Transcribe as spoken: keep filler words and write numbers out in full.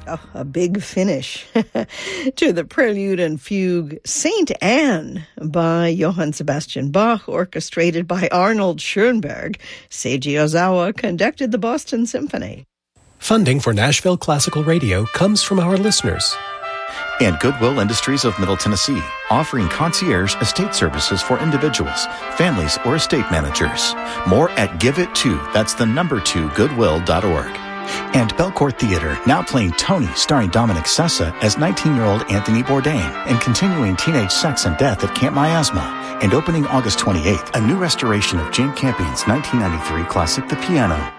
Oh, a big finish to the prelude and fugue Saint Anne by Johann Sebastian Bach, orchestrated by Arnold Schoenberg. Seiji Ozawa conducted the Boston Symphony. Funding for Nashville Classical Radio comes from our listeners. And Goodwill Industries of Middle Tennessee, offering concierge estate services for individuals, families, or estate managers. More at give it to, that's the number two, goodwill dot org. And Belcourt Theater, now playing Tony, starring Dominic Sessa as nineteen-year-old Anthony Bourdain, and continuing teenage sex and death at Camp Miasma. And opening August twenty-eighth, a new restoration of Jane Campion's nineteen ninety-three classic The Piano.